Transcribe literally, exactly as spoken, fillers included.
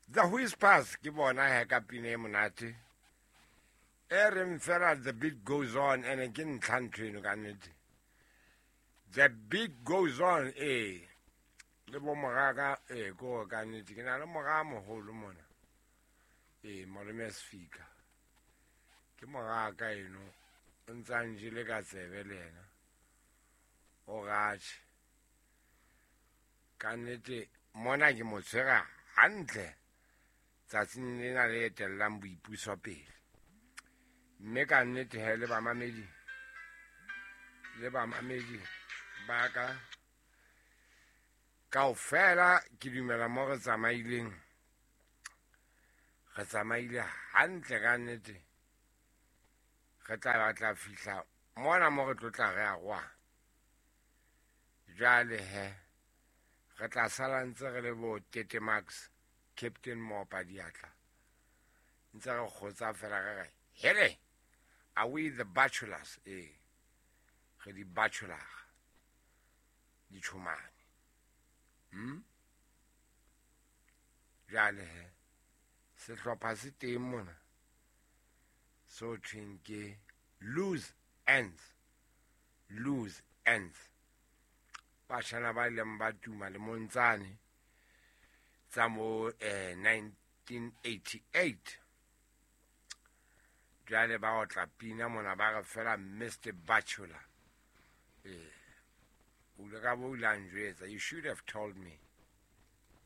The Whispers ke bona he ka pine monate e reng fela the beat goes on and again tlhantlheno ka nnete the beat goes on eh le bo moraga eh go ka nnete ke na le moraga mogolo mona eh malome Sifika ke moraga eno ntsang jile ka tsebe le yena o gatshe ka nnete mona ke mo tshwera hantle tsatsing lena le etellang boipuso pele mme ka nnete he le bamamedi le bamamedi ba ka kaofela ke dumela mo re tsamaileng re tsamaile hantle ka nnete re tla batla fihla mona mo re tlotla re a goa jale he re tla sala ntse re le bo Tete Max Captain Mopa diatla ntse re khotsa fela ga gae hele are we the bachelors eh re di bachelor di chumane hm jale he se hlopha se teng mona so trinke loose ends loose ends bashana ba ile mbatuma le montsane tsa mo eh nineteen eighty-eight jale ba otla pina mona ba re fela Mister Bachelor eh ule ka bo ulanjwetsa you should have told me